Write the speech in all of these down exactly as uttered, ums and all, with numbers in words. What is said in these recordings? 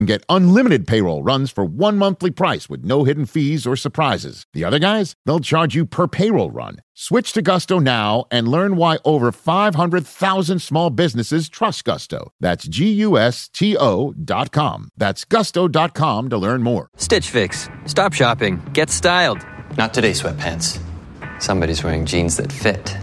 and get unlimited payroll runs for one monthly price with no hidden fees or surprises. The other guys, they'll charge you per payroll run. Switch to Gusto now and learn why over five hundred thousand small businesses trust Gusto. That's G U S T O dot com. That's gusto dot com to learn more. Stitch Fix. Stop shopping. Get styled. Not today, sweatpants. Somebody's wearing jeans that fit.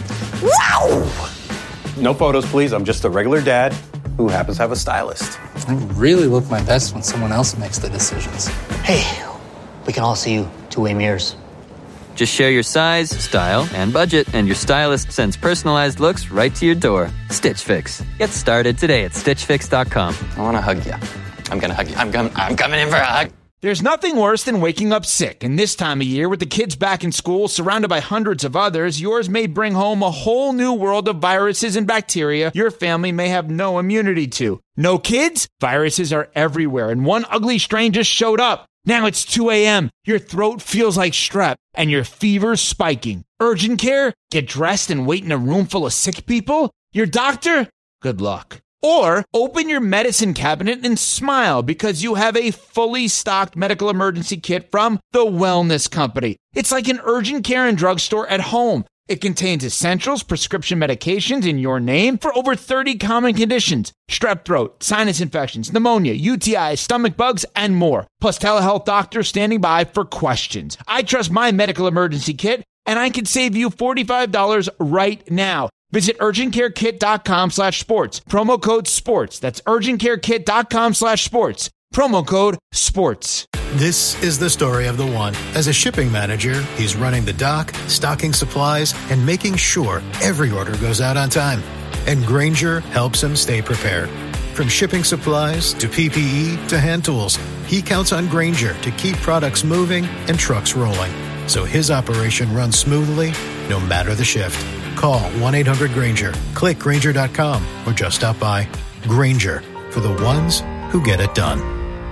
Wow! No photos, please. I'm just a regular dad who happens to have a stylist. I really look my best when someone else makes the decisions. Hey, we can all see you two-way mirrors. Just share your size, style, and budget, and your stylist sends personalized looks right to your door. Stitch Fix. Get started today at stitch fix dot com. I want to hug you. I'm going to hug you. I'm, com- I'm coming in for a hug. There's nothing worse than waking up sick, and this time of year, with the kids back in school, surrounded by hundreds of others, yours may bring home a whole new world of viruses and bacteria your family may have no immunity to. No kids? Viruses are everywhere, and one ugly strain just showed up. Now it's two a.m., your throat feels like strep, and your fever's spiking. Urgent care? Get dressed and wait in a room full of sick people? Your doctor? Good luck. Or open your medicine cabinet and smile because you have a fully stocked medical emergency kit from The Wellness Company. It's like an urgent care and drugstore at home. It contains essentials, prescription medications in your name for over thirty common conditions. Strep throat, sinus infections, pneumonia, U T Is, stomach bugs, and more. Plus telehealth doctors standing by for questions. I trust my medical emergency kit, and I can save you forty-five dollars right now. Visit urgentcarekit.com slash sports. Promo code sports. That's urgentcarekit.com slash sports. Promo code sports. This is the story of the one. As a shipping manager, he's running the dock, stocking supplies, and making sure every order goes out on time. And Grainger helps him stay prepared. From shipping supplies to P P E to hand tools, he counts on Grainger to keep products moving and trucks rolling. So his operation runs smoothly, no matter the shift. Call one eight hundred Grainger, click Grainger dot com, or just stop by. Grainger, for the ones who get it done.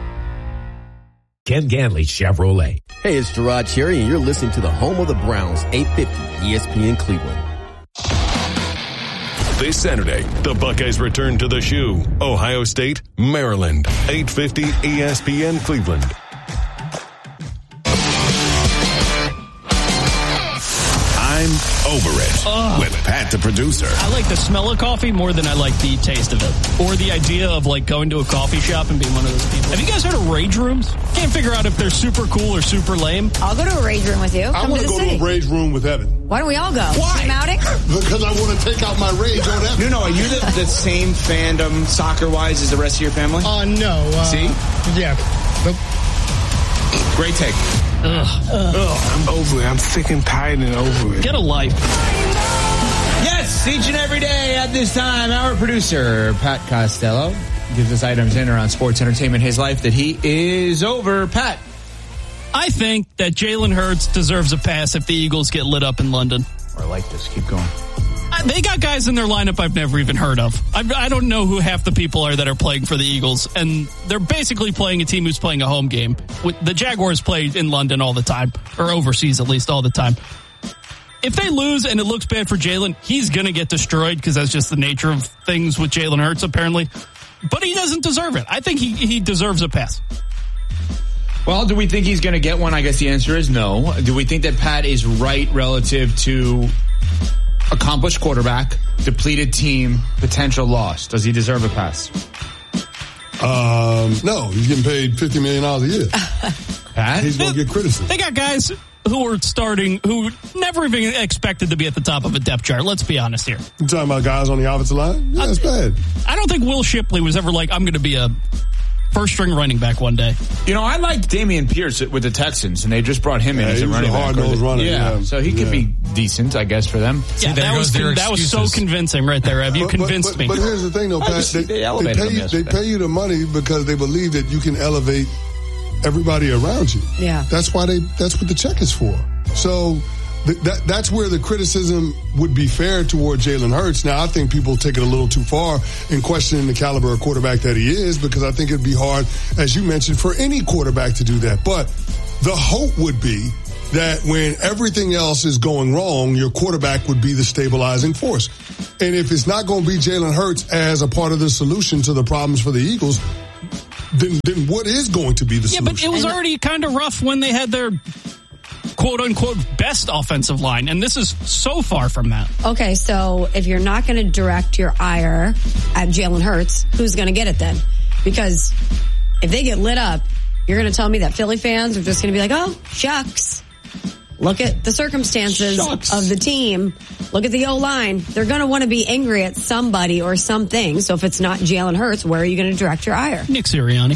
Ken Ganley Chevrolet. Hey, it's Gerard Cherry, and you're listening to the home of the Browns, eight fifty E S P N Cleveland. This Saturday, the Buckeyes return to the Shoe. Ohio State, Maryland, eight fifty E S P N Cleveland. I'm over it Ugh. with Pat, the producer. I like the smell of coffee more than I like the taste of it. Or the idea of like going to a coffee shop and being one of those people. Have you guys heard of rage rooms? Can't figure out if they're super cool or super lame. I'll go to a rage room with you. I want to go city. to a rage room with Evan. Why don't we all go? Why? Team outing? Because I want to take out my rage on Evan. No, no, are you the, the same fandom soccer-wise as the rest of your family? Uh, no. Uh, See? Yeah. Nope. Great take. Ugh. Ugh. Ugh, I'm over it. I'm sick and tired and over it. Get a life. Yes, each and every day at this time, our producer, Pat Costello, gives us items in around sports, entertainment, his life that he is over. Pat. I think that Jalen Hurts deserves a pass if the Eagles get lit up in London. I like this. Keep going. They got guys in their lineup I've never even heard of. I, I don't know who half the people are that are playing for the Eagles, and they're basically playing a team who's playing a home game. The Jaguars play in London all the time, or overseas at least all the time. If they lose and it looks bad for Jalen, he's going to get destroyed because that's just the nature of things with Jalen Hurts, apparently. But he doesn't deserve it. I think he, he deserves a pass. Well, do we think he's going to get one? I guess the answer is no. Do we think that Pat is right relative to accomplished quarterback, depleted team, potential loss? Does he deserve a pass? Um, no, he's getting paid fifty million dollars a year. Pat? He's going to get criticism. They got guys who are starting who never even expected to be at the top of a depth chart. Let's be honest here. You talking about guys on the offensive line? Yeah, that's bad. I don't think Will Shipley was ever like, I'm going to be a first string running back one day. You know, I liked Damian Pierce with the Texans, and they just brought him yeah, in as a running back. Runner, yeah, yeah, so he could yeah. be decent, I guess, for them. Yeah, See, that was con- that was so convincing right there, Ev. You but, convinced but, me. But here's the thing, though, Pat. They, they, they, pay you, they pay you the money because they believe that you can elevate everybody around you. Yeah. That's why they. That's what the check is for. So th- that that's where the criticism would be fair toward Jalen Hurts. Now, I think people take it a little too far in questioning the caliber of quarterback that he is, because I think it'd be hard, as you mentioned, for any quarterback to do that. But the hope would be that when everything else is going wrong, your quarterback would be the stabilizing force. And if it's not going to be Jalen Hurts as a part of the solution to the problems for the Eagles, then then what is going to be the yeah, solution? but it was already kind of rough when they had their quote-unquote best offensive line, and this is so far from that. Okay, so if you're not going to direct your ire at Jalen Hurts, who's going to get it then? Because if they get lit up, you're going to tell me that Philly fans are just going to be like, oh, shucks. Look at the circumstances shucks. of the team. Look at the O-line. They're going to want to be angry at somebody or something. So if it's not Jalen Hurts, where are you going to direct your ire? Nick Sirianni.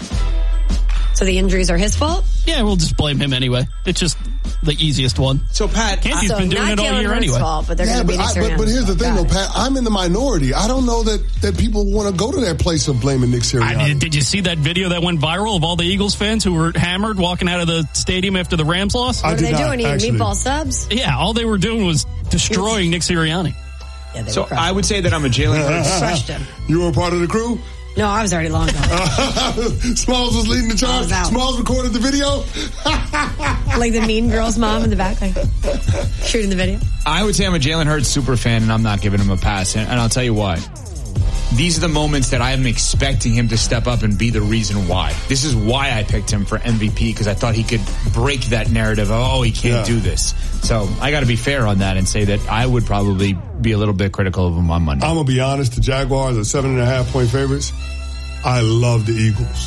So the injuries are his fault? Yeah, we'll just blame him anyway. It's just the easiest one. So, Pat, Canty's so been doing it all Jalen year Hurts' anyway. Fault, but they're yeah, going to be but, I, but, but here's the thing, though, Pat. I'm in the minority. I don't know that, that people want to go to that place of blaming Nick Sirianni. I mean, did you see that video that went viral of all the Eagles fans who were hammered walking out of the stadium after the Rams lost? What I are they not, doing? Eating actually. meatball subs? Yeah, all they were doing was destroying Nick Sirianni. Yeah, so I would say that I'm a Jalen Hurts. Crushed him. You were a part of the crew? No, I was already long gone. Smalls was leading the charge. Smalls recorded the video. Like the Mean Girls mom in the back, like shooting the video. I would say I'm a Jalen Hurts super fan, and I'm not giving him a pass, and, and I'll tell you why. These are the moments that I am expecting him to step up and be the reason why. This is why I picked him for M V P, because I thought he could break that narrative of, oh, he can't Yeah. do this. So I got to be fair on that and say that I would probably be a little bit critical of him on Monday. I'm going to be honest. The Jaguars are seven and a half point favorites. I love the Eagles.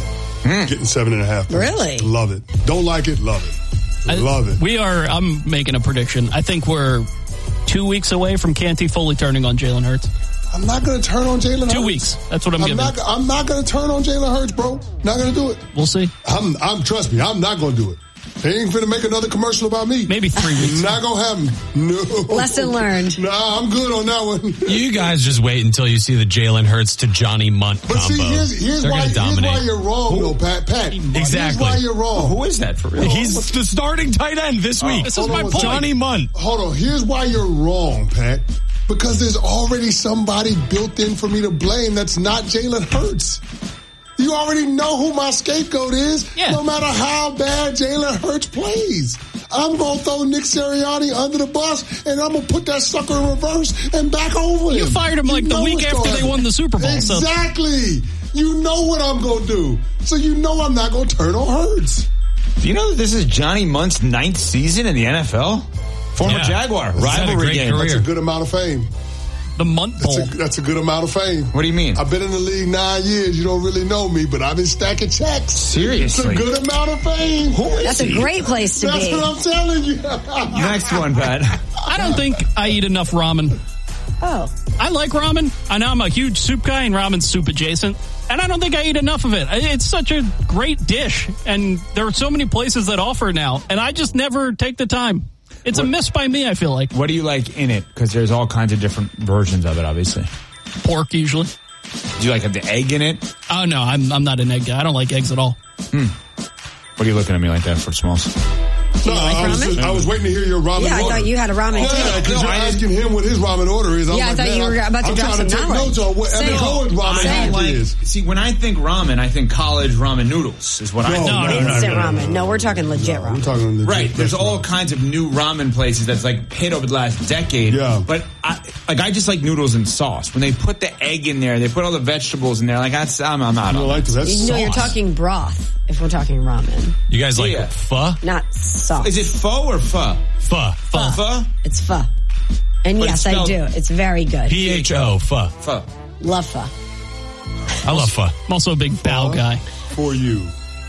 Mm. Getting seven and a half points. Really? Love it. Don't like it. Love it. Love it. We are, I'm making a prediction. I think we're two weeks away from Canty fully turning on Jalen Hurts. I'm not going to turn on Jalen Hurts. Two weeks. That's what I'm, I'm giving. Not, I'm not going to turn on Jalen Hurts, bro. Not going to do it. We'll see. I'm, I'm, trust me, I'm not going to do it. They ain't finna make another commercial about me. Maybe three weeks. Not gonna happen. No. Lesson learned. Nah, I'm good on that one. You guys just wait until you see the Jalen Hurts to Johnny Munt but combo. see, here's, here's, They're why, gonna here's dominate. why you're wrong, Who? though, Pat. Pat. Exactly. Here's why you're wrong. Who is that for real? He's the starting tight end this week. Oh, this is hold my on, point. hold on. Johnny Munt. Hold on. Here's why you're wrong, Pat. Because there's already somebody built in for me to blame that's not Jalen Hurts. You already know who my scapegoat is, yeah. no matter how bad Jalen Hurts plays. I'm going to throw Nick Sirianni under the bus, and I'm going to put that sucker in reverse and back over him. You fired him like you the week after they won the Super Bowl. Exactly. So. You know what I'm going to do. So you know I'm not going to turn on Hurts. Do you know that this is Johnny Munt's ninth season in the N F L? Former yeah. Jaguar. Rivalry game. Career. That's a good amount of fame. The Munt Bowl. That's a, that's a good amount of fame. What do you mean? I've been in the league nine years. You don't really know me, but I've been stacking checks. Seriously? It's a good amount of fame. Who is That's he? a great place to That's be. what I'm telling you. Next one, Pat. I don't think I eat enough ramen. Oh. I like ramen. I know I'm a huge soup guy, and ramen's soup adjacent. And I don't think I eat enough of it. It's such a great dish, and there are so many places that offer it now, and I just never take the time. It's what, a miss by me, I feel like. What do you like in it? Because there's all kinds of different versions of it, obviously. Pork, usually. Do you like have the egg in it? Oh, no, I'm I'm not an egg guy. I don't like eggs at all. Hmm. What are you looking at me like that for, Smalls? No, like I, was just, I was waiting to hear your ramen yeah, order. I thought you had a ramen yeah, too. Yeah, because no, you're I asking him what his ramen order is. I'm yeah, like, I thought man, you were about to I'm drop trying some to take knowledge. notes on what Say Evan it. Cohen's ramen Say it. order is. See, when I think ramen, I think college ramen noodles is what I No, think. no, no, no, Instant no, no, ramen. No, we're talking legit no, ramen. We're talking legit. Right, there's all ramen. kinds of new ramen places that's like hit over the last decade. Yeah. But I, like I just like noodles and sauce. When they put the egg in there, they put all the vegetables in there. Like that's I'm, I'm out You on don't like it. that? That's No, sauce. you're talking broth if we're talking ramen. You guys like Yeah. pho? Not sauce. Is it pho or pho? Pho. Pho. Pho? It's pho. And But yes, it's I spelled- do. It's very good. P H O. Pho. Pho. Love pho. I love pho. I'm also a big bao guy. For you.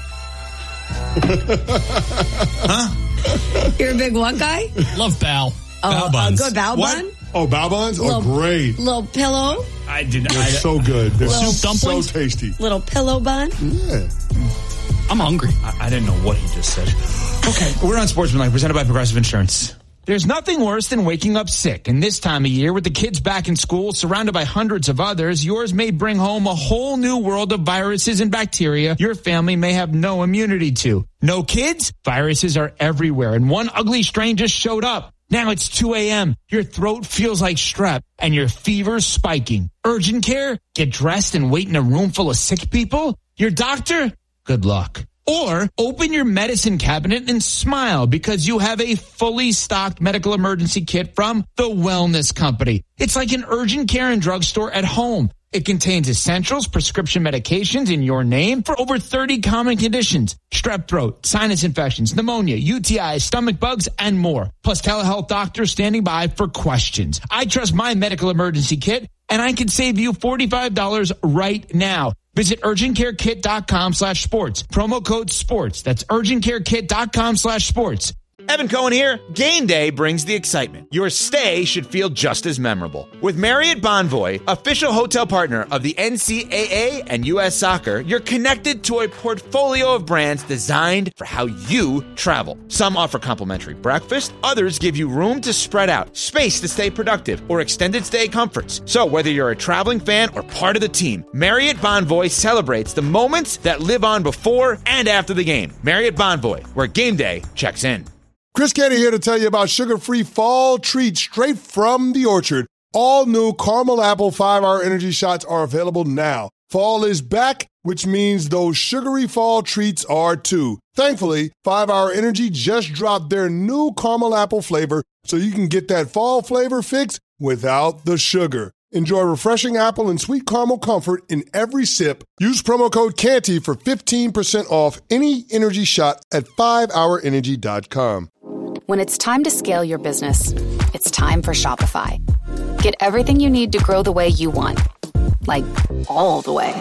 Huh? You're a big what guy? Love bao. Oh, Bao a buns. good bao What? bun? Oh, bao buns? Oh, Little- great. Little pillow? I did not. They're I, so good. They're Little so dumplings? tasty. Little pillow bun? Yeah. I'm hungry. I, I didn't know what he just said. Okay, we're on Sportsmanlike, presented by Progressive Insurance. There's nothing worse than waking up sick, and this time of year, with the kids back in school, surrounded by hundreds of others, yours may bring home a whole new world of viruses and bacteria your family may have no immunity to. No kids? Viruses are everywhere, and one ugly strain just showed up. Now it's two a.m., your throat feels like strep, and your fever's spiking. Urgent care? Get dressed and wait in a room full of sick people? Your doctor? Good luck. Or open your medicine cabinet and smile because you have a fully stocked medical emergency kit from The Wellness Company. It's like an urgent care and drugstore at home. It contains essentials, prescription medications in your name for over thirty common conditions. Strep throat, sinus infections, pneumonia, U T Is, stomach bugs, and more. Plus telehealth doctors standing by for questions. I trust my medical emergency kit, and I can save you forty-five dollars right now. Visit urgentcarekit.com slash sports. Promo code sports. That's urgentcarekit.com slash sports. Evan Cohen here. Game day brings the excitement. Your stay should feel just as memorable. With Marriott Bonvoy, official hotel partner of the N C double A and U S Soccer, you're connected to a portfolio of brands designed for how you travel. Some offer complimentary breakfast, others give you room to spread out, space to stay productive, or extended stay comforts. So whether you're a traveling fan or part of the team, Marriott Bonvoy celebrates the moments that live on before and after the game. Marriott Bonvoy, where game day checks in. Chris Canty here to tell you about sugar-free fall treats straight from the orchard. All new caramel apple five-hour energy shots are available now. Fall is back, which means those sugary fall treats are too. Thankfully, five-hour Energy just dropped their new caramel apple flavor so you can get that fall flavor fix without the sugar. Enjoy refreshing apple and sweet caramel comfort in every sip. Use promo code Canty for fifteen percent off any energy shot at five hour energy dot com. When it's time to scale your business, it's time for Shopify. Get everything you need to grow the way you want. Like, all the way.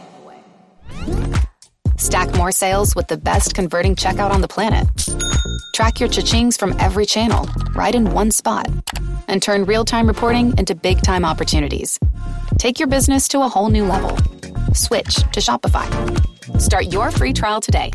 Stack more sales with the best converting checkout on the planet. Track your cha-chings from every channel, right in one spot. And turn real-time reporting into big-time opportunities. Take your business to a whole new level. Switch to Shopify. Start your free trial today.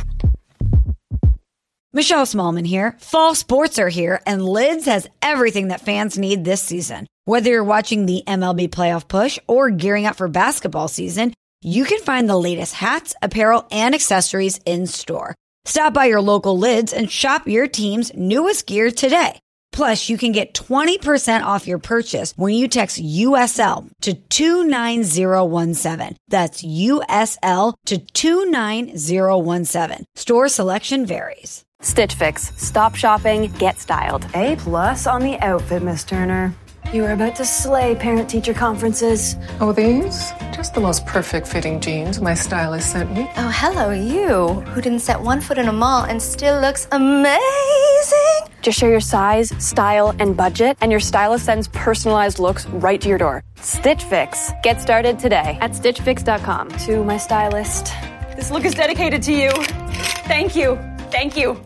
Michelle Smallman here. Fall sports are here, and Lids has everything that fans need this season. Whether you're watching the M L B playoff push or gearing up for basketball season, you can find the latest hats, apparel, and accessories in store. Stop by your local Lids and shop your team's newest gear today. Plus, you can get twenty percent off your purchase when you text U S L to two nine zero one seven. That's U S L to two nine zero one seven. Store selection varies. Stitch Fix. Stop shopping, get styled. A plus on the outfit, Miss Turner. You are about to slay parent-teacher conferences. Oh, these? Just the most perfect fitting jeans my stylist sent me. Oh, hello, you, who didn't set one foot in a mall and still looks amazing. Just share your size, style, and budget, and your stylist sends personalized looks right to your door. Stitch Fix. Get started today at stitch fix dot com. To my stylist, this look is dedicated to you. Thank you. Thank you.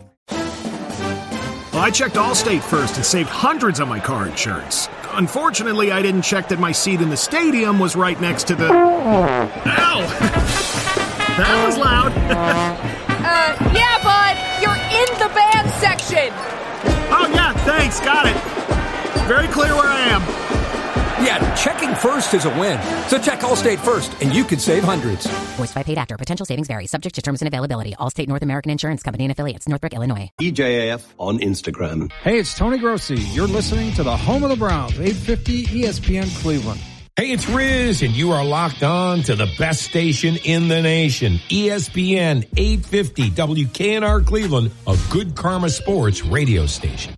Well, I checked Allstate first and saved hundreds on my car insurance. Unfortunately, I didn't check that my seat in the stadium was right next to the... Ow! That was loud. uh, yeah, bud, you're in the band section. Oh, yeah, thanks, got it. Very clear where I am. Yeah, checking first is a win. So check Allstate first, and you could save hundreds. Voiced by paid actor. Potential savings vary. Subject to terms and availability. Allstate North American Insurance Company and affiliates. Northbrook, Illinois. E J A F on Instagram. Hey, it's Tony Grossi. You're listening to the home of the Browns, eight fifty E S P N Cleveland. Hey, it's Riz, and you are locked on to the best station in the nation, E S P N eight fifty W K N R Cleveland, a Good Karma Sports radio station.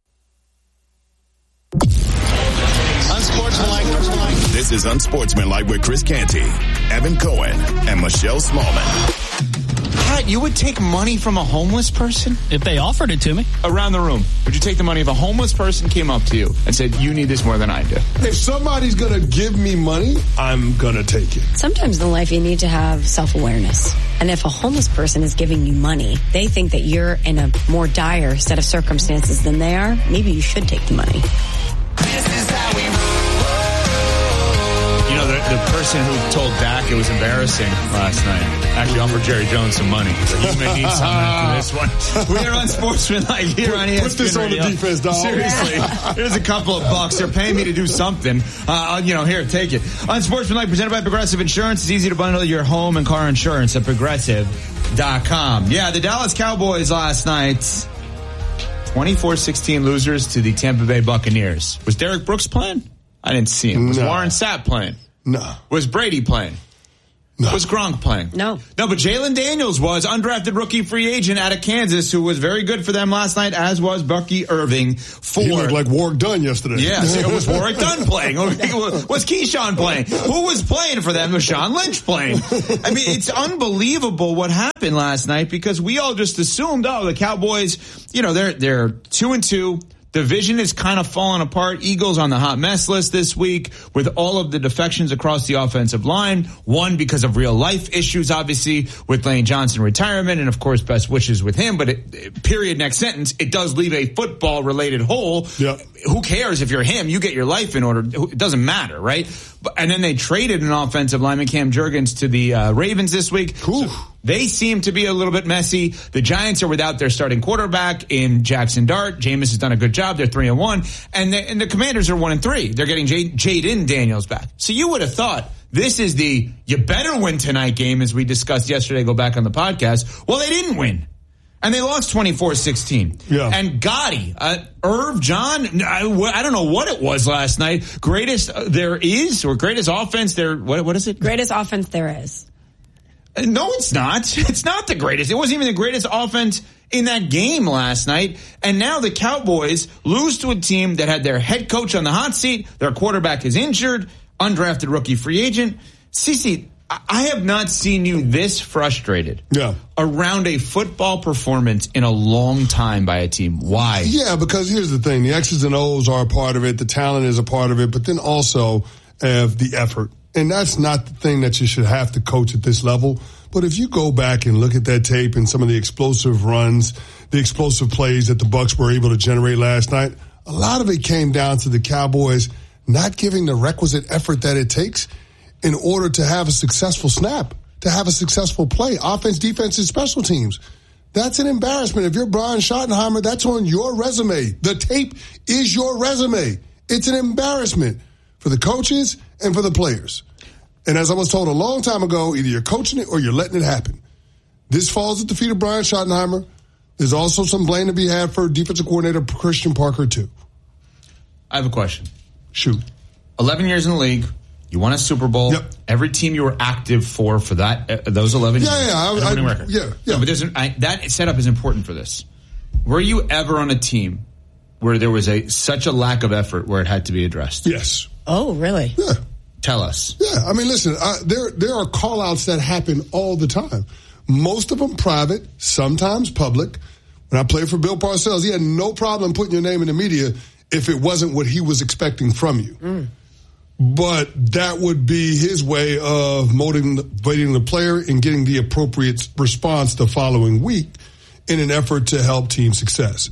Unsportsmanlike. This is Unsportsmanlike with Chris Canty, Evan Cohen, and Michelle Smallman. Pat, you would take money from a homeless person? If they offered it to me. Around the room, would you take the money if a homeless person came up to you and said, you need this more than I do? If somebody's going to give me money, I'm going to take it. Sometimes in life you need to have self-awareness. And if a homeless person is giving you money, they think that you're in a more dire set of circumstances than they are, maybe you should take the money. This is how we roll. You know, the, the person who told Dak it was embarrassing last night actually offered Jerry Jones some money. So you may need some after this one. We're Unsportsmanlike here on E S P N. Put this on Radio. the defense, dog. Seriously. Here's a couple of bucks. They're paying me to do something. Uh, you know, here, take it. Unsportsmanlike, presented by Progressive Insurance. It's easy to bundle your home and car insurance at progressive dot com. Yeah, the Dallas Cowboys last night... twenty-four sixteen losers to the Tampa Bay Buccaneers. Was Derek Brooks playing? I didn't see him. Was no. Warren Sapp playing? No. Was Brady playing? No. Was Gronk playing? No. No, but Jalen Daniels was undrafted rookie free agent out of Kansas who was very good for them last night, as was Bucky Irving. For, he looked like Warwick Dunn yesterday. Yeah, so was Warwick Dunn playing? Was Keyshawn playing? Who was playing for them? Was Sean Lynch playing? I mean, it's unbelievable what happened last night because we all just assumed, oh, the Cowboys, you know, they're they're two and two. Division is kind of falling apart. Eagles on the hot mess list this week with all of the defections across the offensive line. One, because of real life issues, obviously, with Lane Johnson retirement, and of course, best wishes with him. But it, period, next sentence, it does leave a football related hole. Yep. Who cares if you're him? You get your life in order. It doesn't matter, right? But, and then they traded an offensive lineman, Cam Jurgens, to the uh, Ravens this week. Cool. So they seem to be a little bit messy. The Giants are without their starting quarterback in Jackson Dart. Jameis has done a good job. They're three and one, and the, and the Commanders are one and three. They're getting J- Jaden Daniels back. So you would have thought this is the you better win tonight game, as we discussed yesterday. Go back on the podcast. Well, they didn't win. And they lost twenty-four sixteen. Yeah. And Gotti, uh, Irv, John, I, I don't know what it was last night. Greatest there is, or greatest offense there, what, what is it? Greatest offense there is. No, it's not. It's not the greatest. It wasn't even the greatest offense in that game last night. And now the Cowboys lose to a team that had their head coach on the hot seat. Their quarterback is injured, undrafted rookie free agent. Cece, I have not seen you this frustrated yeah. around a football performance in a long time by a team. Why? Yeah, because here's the thing. The X's and O's are a part of it. The talent is a part of it. But then also uh, the effort. And that's not the thing that you should have to coach at this level. But if you go back and look at that tape and some of the explosive runs, the explosive plays that the Bucs were able to generate last night, a lot of it came down to the Cowboys not giving the requisite effort that it takes in order to have a successful snap, to have a successful play, offense, defense, and special teams. That's an embarrassment. If you're Brian Schottenheimer, that's on your resume. The tape is your resume. It's an embarrassment for the coaches and for the players. And as I was told a long time ago, either you're coaching it or you're letting it happen. This falls at the feet of Brian Schottenheimer. There's also some blame to be had for defensive coordinator Christian Parker, too. I have a question. Shoot. eleven years in the league. You won a Super Bowl. Yep. Every team you were active for for that uh, those eleven yeah, years. Yeah, I, I, I, yeah, yeah. No, but there's an, I, that setup is important for this. Were you ever on a team where there was a such a lack of effort where it had to be addressed? Yes. Oh, really? Yeah. Tell us. Yeah, I mean, listen, uh, there there are call-outs that happen all the time. Most of them private, sometimes public. When I played for Bill Parcells, he had no problem putting your name in the media if it wasn't what he was expecting from you. Mm. But that would be his way of motivating the player and getting the appropriate response the following week in an effort to help team success.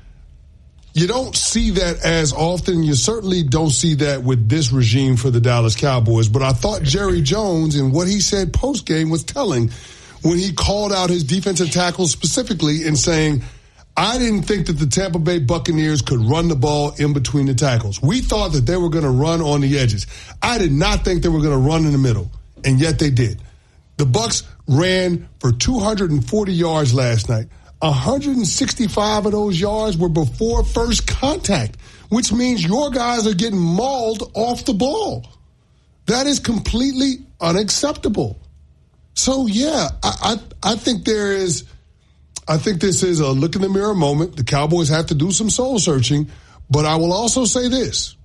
You don't see that as often. You certainly don't see that with this regime for the Dallas Cowboys. But I thought Jerry Jones and what he said post-game was telling when he called out his defensive tackles specifically in saying, I didn't think that the Tampa Bay Buccaneers could run the ball in between the tackles. We thought that they were going to run on the edges. I did not think they were going to run in the middle, and yet they did. The Bucs ran for two hundred forty yards last night. one hundred sixty-five of those yards were before first contact, which means your guys are getting mauled off the ball. That is completely unacceptable. So, yeah, I, I, I think there is, I think this is a look in the mirror moment. The Cowboys have to do some soul searching, but I will also say this.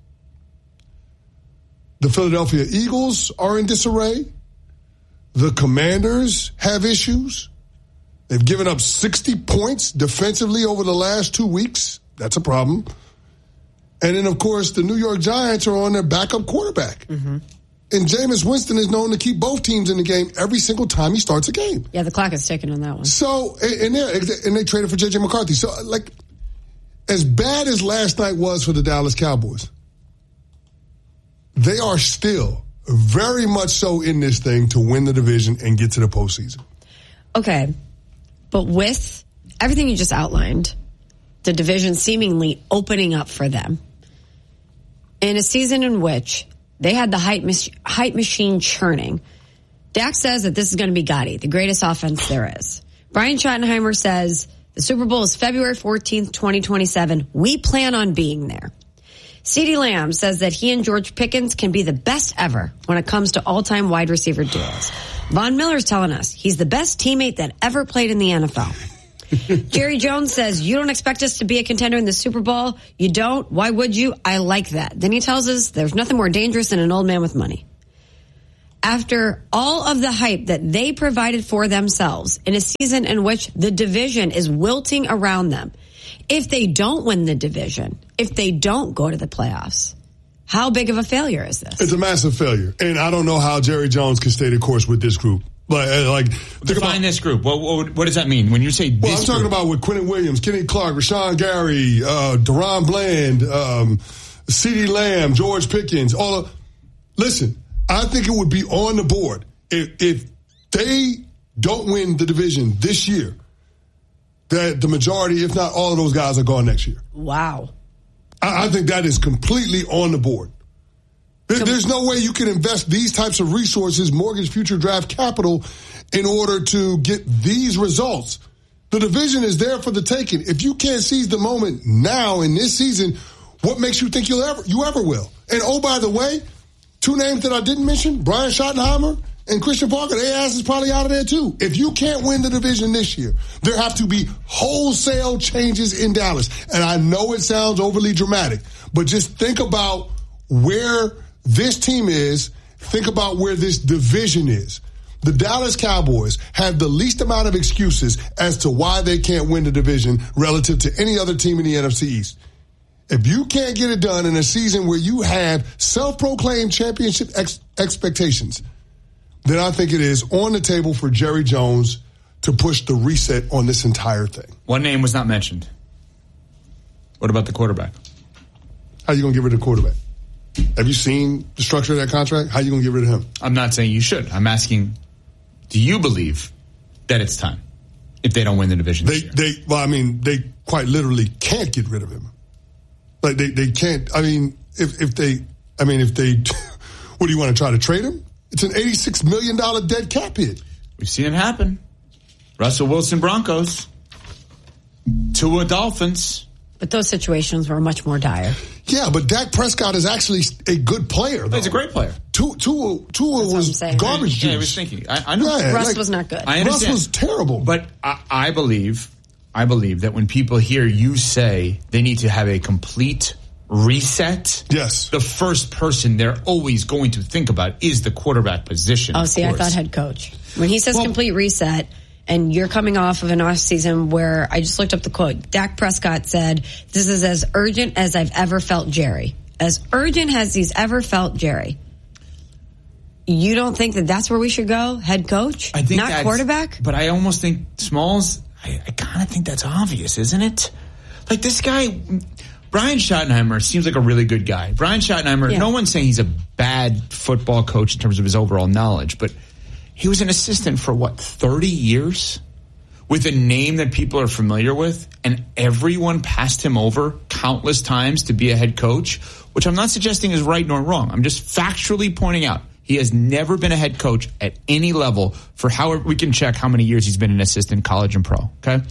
The Philadelphia Eagles are in disarray. The Commanders have issues. They've given up sixty points defensively over the last two weeks. That's a problem. And then, of course, the New York Giants are on their backup quarterback. Mm-hmm. And Jameis Winston is known to keep both teams in the game every single time he starts a game. Yeah, the clock is ticking on that one. So, and, and they traded for J J McCarthy. So, like, as bad as last night was for the Dallas Cowboys, they are still very much so in this thing to win the division and get to the postseason. Okay. But with everything you just outlined, the division seemingly opening up for them in a season in which they had the hype, mach- hype machine churning. Dak says that this is going to be Gotti, the greatest offense there is. Brian Schottenheimer says the Super Bowl is February fourteenth, twenty twenty-seven. We plan on being there. CeeDee Lamb says that he and George Pickens can be the best ever when it comes to all-time wide receiver duos. Von Miller's telling us he's the best teammate that ever played in the N F L. Jerry Jones says, you don't expect us to be a contender in the Super Bowl? You don't? Why would you? I like that. Then he tells us there's nothing more dangerous than an old man with money. After all of the hype that they provided for themselves in a season in which the division is wilting around them, if they don't win the division, if they don't go to the playoffs, how big of a failure is this? It's a massive failure. And I don't know how Jerry Jones can stay the course with this group. Like, like define about, this group. What, what what does that mean when you say this Well, I'm talking group? about with Quentin Williams, Kenny Clark, Rashawn Gary, uh, Deron Bland, um, CeeDee Lamb, George Pickens. All of, listen, I think it would be on the board if, if they don't win the division this year, that the majority, if not all of those guys, are gone next year. Wow. I, I think that is completely on the board. There, there's no way you can invest these types of resources, mortgage future draft capital, in order to get these results. The division is there for the taking. If you can't seize the moment now in this season, what makes you think you'll ever you ever will? And oh, by the way, two names that I didn't mention, Brian Schottenheimer and Christian Parker, their ass is probably out of there too. If you can't win the division this year, there have to be wholesale changes in Dallas. And I know it sounds overly dramatic, but just think about where this team is. Think about where this division is. The Dallas Cowboys have the least amount of excuses as to why they can't win the division relative to any other team in the N F C East. If you can't get it done in a season where you have self-proclaimed championship ex- expectations, then I think it is on the table for Jerry Jones to push the reset on this entire thing. One name was not mentioned. What about the quarterback? How are you going to get rid of the quarterback? Have you seen the structure of that contract? How are you going to get rid of him? I'm not saying you should. I'm asking, do you believe that it's time if they don't win the division They, this year? they, well, I mean, they quite literally can't get rid of him. Like, they, they can't, I mean, if, if they, I mean, if they, what do you want to try to trade him? It's an eighty-six million dollars dead cap hit. We've seen it happen. Russell Wilson Broncos. Tua Dolphins. But those situations were much more dire. Yeah, but Dak Prescott is actually a good player, though. He's a great player. Tua, Tua, Tua was garbage juice. Yeah, I was thinking. I, I know. Yeah, Russ like, was not good. I understand. Russ was terrible. But I, I believe, I believe that when people hear you say they need to have a complete reset, yes, the first person they're always going to think about is the quarterback position. Oh, see, I thought head coach. When he says well, complete reset, and you're coming off of an off season where I just looked up the quote. Dak Prescott said, "This is as urgent as I've ever felt Jerry. As urgent as he's ever felt Jerry." You don't think that that's where we should go, head coach, I think not quarterback? But I almost think Smalls. I, I kind of think that's obvious, isn't it? Like this guy. Brian Schottenheimer seems like a really good guy. Brian Schottenheimer, yeah. No one's saying he's a bad football coach in terms of his overall knowledge, but he was an assistant for, what, thirty years? With a name that people are familiar with, and everyone passed him over countless times to be a head coach, which I'm not suggesting is right nor wrong. I'm just factually pointing out he has never been a head coach at any level for however we can check how many years he's been an assistant, college and pro, okay?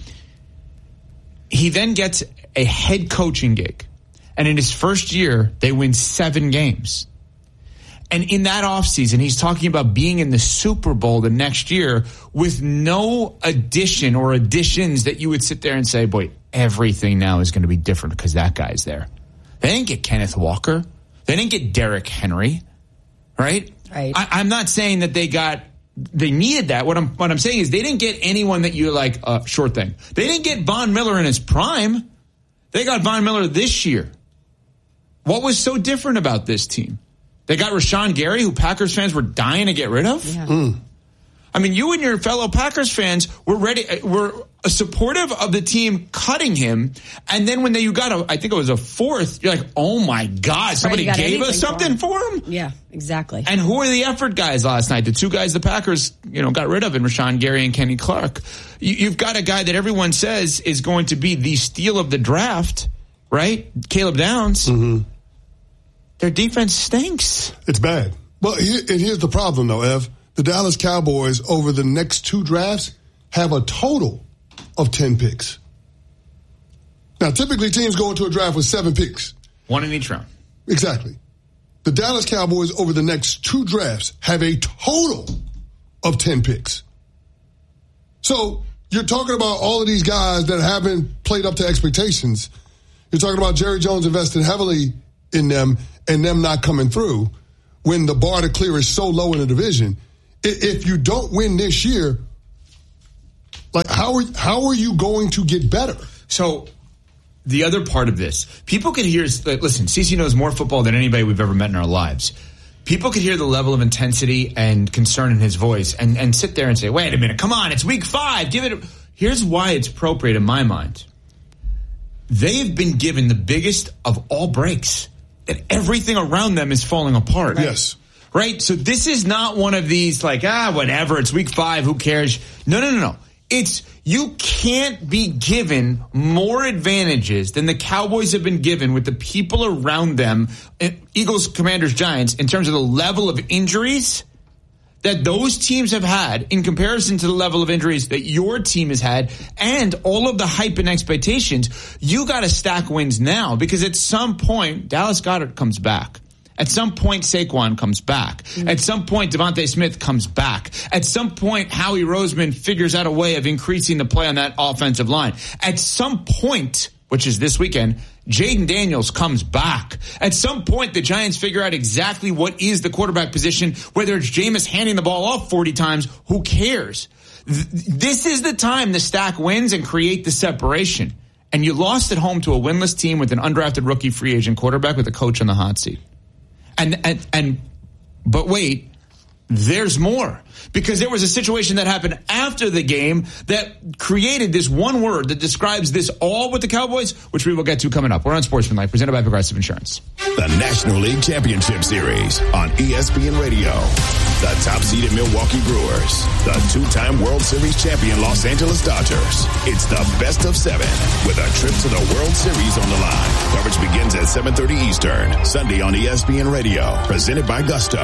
He then gets a head coaching gig. And in his first year, they win seven games. And in that offseason, he's talking about being in the Super Bowl the next year with no addition or additions that you would sit there and say, boy, everything now is going to be different because that guy's there. They didn't get Kenneth Walker. They didn't get Derrick Henry, right? Right. I, I'm not saying that they got They needed that. What I'm what I'm saying is they didn't get anyone that you're like, uh, sure thing. They didn't get Von Miller in his prime. They got Von Miller this year. What was so different about this team? They got Rashawn Gary, who Packers fans were dying to get rid of. Yeah. Mm. I mean, you and your fellow Packers fans were ready, were supportive of the team cutting him, and then when they, you got a, I think it was a fourth, you're like, oh my God, somebody gave us something for him? for him? Yeah, exactly. And who are the effort guys last night? The two guys the Packers, you know, got rid of in Rashawn Gary and Kenny Clark. You, you've got a guy that everyone says is going to be the steal of the draft, right? Caleb Downs. Mm-hmm. Their defense stinks. It's bad. Well, here, and here's the problem, though, Ev. The Dallas Cowboys, over the next two drafts, have a total of ten picks. Now, typically teams go into a draft with seven picks. One in each round. Exactly. The Dallas Cowboys, over the next two drafts, have a total of ten picks. So you're talking about all of these guys that haven't played up to expectations. You're talking about Jerry Jones investing heavily in them and them not coming through when the bar to clear is so low in the division. If you don't win this year, like how are how are you going to get better? So the other part of this, people could hear, listen, CeCe knows more football than anybody we've ever met in our lives. People could hear the level of intensity and concern in his voice and, and sit there and say, wait a minute, come on, it's week five. Give it. A... Here's why it's appropriate in my mind. They've been given the biggest of all breaks, and everything around them is falling apart. Right? Yes. Right? So this is not one of these like, ah, whatever, it's week five, who cares? No, no, no, no. It's, you can't be given more advantages than the Cowboys have been given with the people around them, Eagles, Commanders, Giants, in terms of the level of injuries that those teams have had in comparison to the level of injuries that your team has had and all of the hype and expectations. You got to stack wins now, because at some point, Dallas Goedert comes back. At some point, Saquon comes back. Mm-hmm. At some point, Devontae Smith comes back. At some point, Howie Roseman figures out a way of increasing the play on that offensive line. At some point, which is this weekend, Jaden Daniels comes back. At some point, the Giants figure out exactly what is the quarterback position, whether it's Jameis handing the ball off forty times, who cares? Th- this is the time to stack wins and create the separation. And you lost at home to a winless team with an undrafted rookie free agent quarterback with a coach on the hot seat. And, and, and, but wait, there's more. Because there was a situation that happened after the game that created this one word that describes this all with the Cowboys, which we will get to coming up. We're on Sportsmanlike, presented by Progressive Insurance. The National League Championship Series on E S P N Radio. The top-seeded Milwaukee Brewers. The two-time World Series champion Los Angeles Dodgers. It's the best of seven with a trip to the World Series on the line. Coverage begins at seven thirty Eastern, Sunday on E S P N Radio. Presented by Gusto.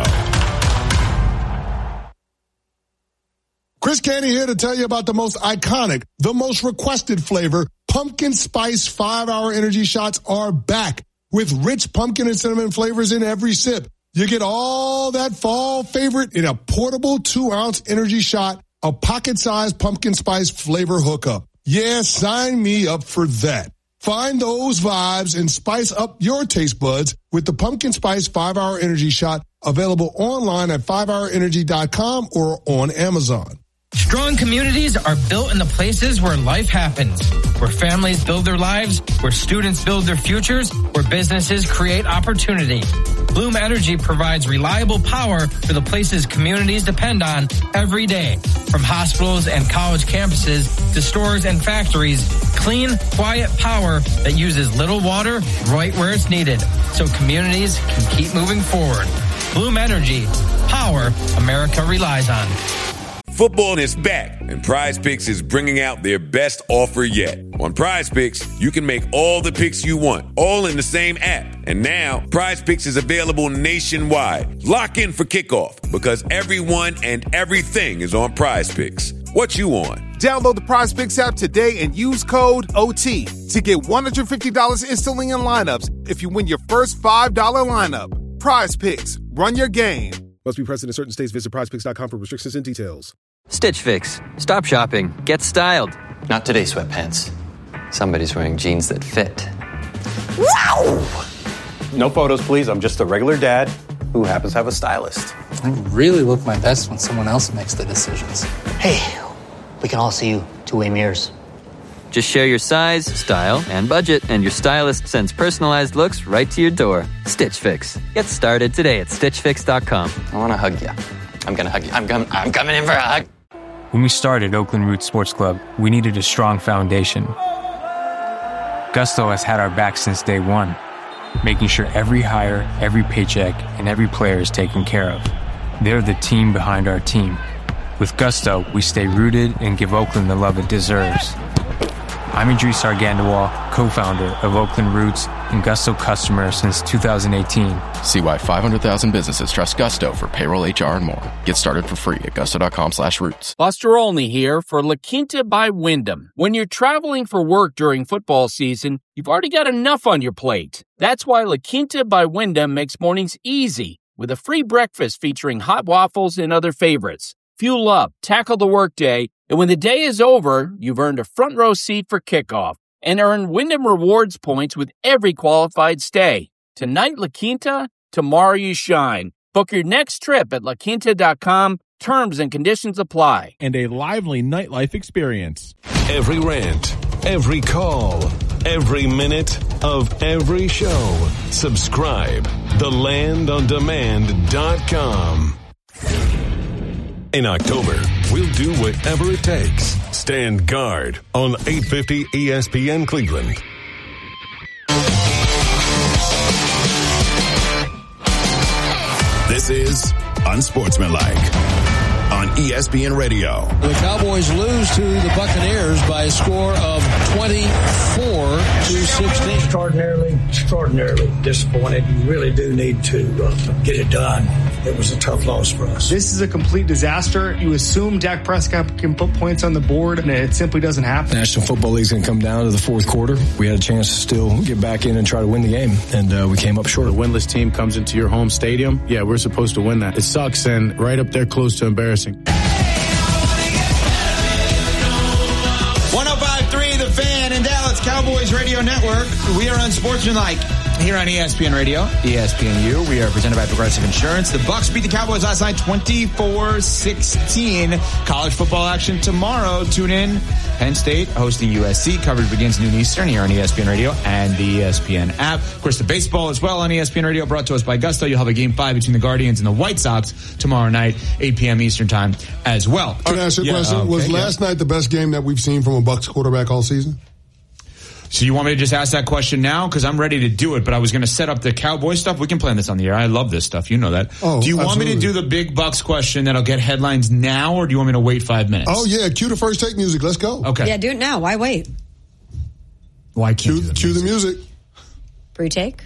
Chris Canty here to tell you about the most iconic, the most requested flavor. Pumpkin Spice five-hour energy shots are back with rich pumpkin and cinnamon flavors in every sip. You get all that fall favorite in a portable two-ounce energy shot, a pocket-sized pumpkin spice flavor hookup. Yeah, sign me up for that. Find those vibes and spice up your taste buds with the Pumpkin Spice five-hour energy shot, available online at five hour energy dot com or on Amazon. Strong communities are built in the places where life happens, where families build their lives, where students build their futures, where businesses create opportunity. Bloom Energy provides reliable power for the places communities depend on every day. From hospitals and college campuses to stores and factories, clean, quiet power that uses little water right where it's needed, so communities can keep moving forward. Bloom Energy, power America relies on. Football is back, and Prize Picks is bringing out their best offer yet. On Prize Picks, you can make all the picks you want, all in the same app. And now, Prize Picks is available nationwide. Lock in for kickoff, because everyone and everything is on Prize Picks. What you on? Download the Prize Picks app today and use code O T to get one hundred fifty dollars instantly in lineups if you win your first five dollars lineup. Prize Picks. Run your game. Must be present in certain states. Visit prize picks dot com for restrictions and details. Stitch Fix. Stop shopping. Get styled. Not today, sweatpants. Somebody's wearing jeans that fit. Wow! No photos, please. I'm just a regular dad who happens to have a stylist. I really look my best when someone else makes the decisions. Hey, we can all see you two-way mirrors. Just share your size, style, and budget, and your stylist sends personalized looks right to your door. Stitch Fix. Get started today at stitch fix dot com. I want to hug you. I'm going to hug you. I'm, com- I'm coming in for a hug. When we started Oakland Roots Sports Club, we needed a strong foundation. Gusto has had our back since day one, making sure every hire, every paycheck, and every player is taken care of. They're the team behind our team. With Gusto, we stay rooted and give Oakland the love it deserves. I'm Idris Argandawal, co-founder of Oakland Roots and Gusto customer since two thousand eighteen. See why five hundred thousand businesses trust Gusto for payroll, H R, and more. Get started for free at gusto.com slash roots. Buster Olney here for La Quinta by Wyndham. When you're traveling for work during football season, you've already got enough on your plate. That's why La Quinta by Wyndham makes mornings easy with a free breakfast featuring hot waffles and other favorites. fuel up, tackle the workday, and when the day is over, you've earned a front row seat for kickoff and earn Wyndham Rewards points with every qualified stay. Tonight, La Quinta, tomorrow you shine. Book your next trip at la quinta dot com. Terms and conditions apply. And a lively nightlife experience. Every rant, every call, every minute of every show. Subscribe. the land on demand dot com. In October, we'll do whatever it takes. Stand guard on eight fifty E S P N Cleveland. This is Unsportsmanlike on E S P N Radio. The Cowboys lose to the Buccaneers by a score of twenty-four to sixteen. Extraordinarily, extraordinarily disappointed. You really do need to uh, get it done. It was a tough loss for us. This is a complete disaster. You assume Dak Prescott can put points on the board, and it simply doesn't happen. National Football League's going to come down to the fourth quarter. We had a chance to still get back in and try to win the game, and uh, we came up short. A winless team comes into your home stadium. Yeah, we're supposed to win that. It sucks, and right up there close to embarrassing. one oh five point three The Fan in Dallas Cowboys Radio Network. We are Unsportsmanlike here on E S P N Radio, E S P N U. We are presented by Progressive Insurance. The Bucs beat the Cowboys last night twenty-four sixteen. College football action tomorrow. Tune in. Penn State hosting U S C. Coverage begins noon Eastern here on E S P N Radio and the E S P N app. Of course, the baseball as well on E S P N Radio, brought to us by Gusto. You'll have a game five between the Guardians and the White Sox tomorrow night, eight p.m. Eastern time as well. Can I ask you a yeah, question? okay, Was last yeah. night the best game that we've seen from a Bucs quarterback all season? So you want me to just ask that question now? Because I'm ready to do it, but I was going to set up the Cowboy stuff. We can plan this on the air. I love this stuff. You know that. Oh, do you want absolutely. me to do the big Bucks question that'll get headlines now, or do you want me to wait five minutes? Oh, yeah. Cue the first take music. Let's go. Okay. Yeah, do it now. Why wait? Why can't cue, do the cue the music? Pre-take.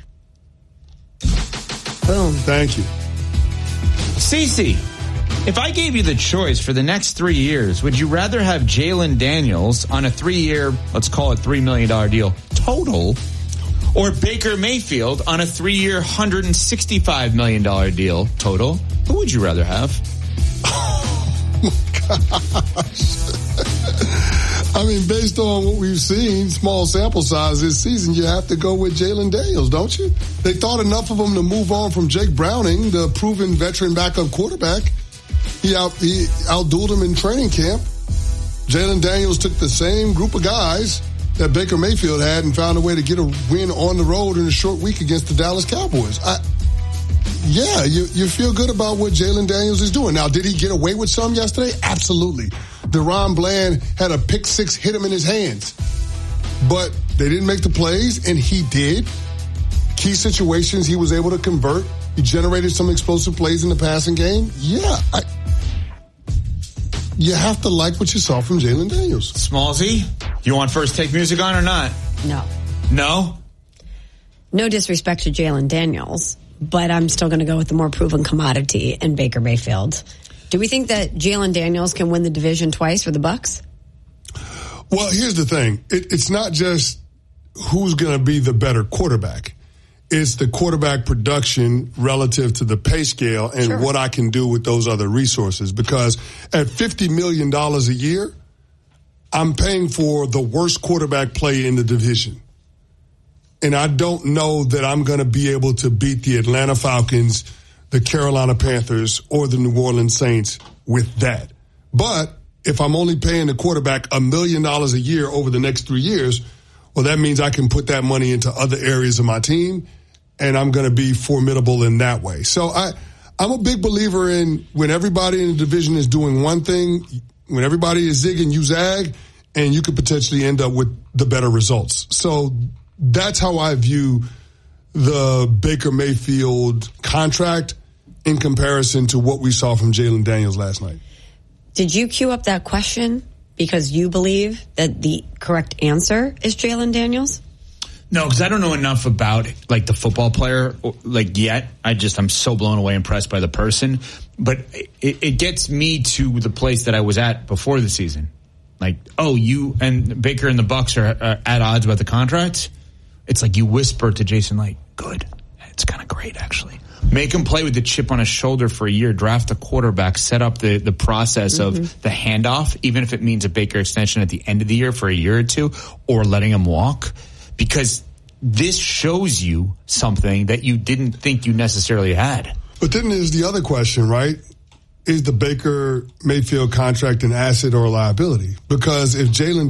Boom. Thank you. Cece, if I gave you the choice for the next three years, would you rather have Jalen Daniels on a three-year, let's call it three million dollars deal total, or Baker Mayfield on a three-year, one hundred sixty-five million dollars deal total? Who would you rather have? Oh, my gosh. I mean, based on what we've seen, small sample size this season, you have to go with Jalen Daniels, don't you? They thought enough of him to move on from Jake Browning, the proven veteran backup quarterback. He out he outdueled him in training camp. Jalen Daniels took the same group of guys that Baker Mayfield had and found a way to get a win on the road in a short week against the Dallas Cowboys. I, yeah, you, you feel good about what Jalen Daniels is doing. Now, did he get away with some yesterday? Absolutely. DeRon Bland had a pick six hit him in his hands. But they didn't make the plays, and he did. Key situations he was able to convert. He generated some explosive plays in the passing game. Yeah, I, you have to like what you saw from Jalen Daniels. Smallsy, you want first take music on or not? No. No? No disrespect to Jalen Daniels, but I'm still going to go with the more proven commodity in Baker Mayfield. Do we think that Jalen Daniels can win the division twice for the Bucs? Well, here's the thing. It, it's not just who's going to be the better quarterback. It's the quarterback production relative to the pay scale and Sure. what I can do with those other resources. Because at fifty million dollars a year, I'm paying for the worst quarterback play in the division. And I don't know that I'm going to be able to beat the Atlanta Falcons, the Carolina Panthers, or the New Orleans Saints with that. But if I'm only paying the quarterback a million dollars a year over the next three years, well, that means I can put that money into other areas of my team, and I'm going to be formidable in that way. So I, I'm a big believer in when everybody in the division is doing one thing, when everybody is zigging, you zag, and you could potentially end up with the better results. So that's how I view the Baker Mayfield contract in comparison to what we saw from Jalen Daniels last night. Did you queue up that question because you believe that the correct answer is Jalen Daniels? No, because I don't know enough about like the football player like yet. I just I'm so blown away, impressed by the person. But it, it gets me to the place that I was at before the season. Like, oh, you and Baker and the Bucs are, are at odds about the contract. It's like you whisper to Jason, like, good. It's kind of great, actually. Make him play with the chip on his shoulder for a year, draft a quarterback, set up the, the process mm-hmm. of the handoff, even if it means a Baker extension at the end of the year for a year or two, or letting him walk. Because this shows you something that you didn't think you necessarily had. But then there's the other question, right? Is the Baker Mayfield contract an asset or a liability? Because if Jalen